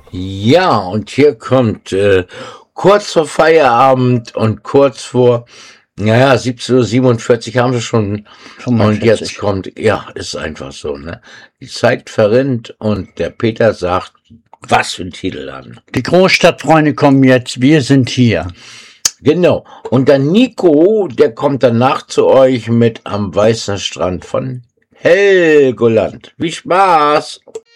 Ja, und hier kommt kurz vor Feierabend und kurz vor, 17:47 haben sie schon. Und jetzt 45. kommt, ja, ist einfach so, ne? Die Zeit verrinnt und der Peter sagt, was für ein Titel an. Die Großstadtfreunde kommen jetzt, wir sind hier. Genau. Und der Nico, der kommt danach zu euch mit Am weißen Strand von Helgoland. Wie Spaß!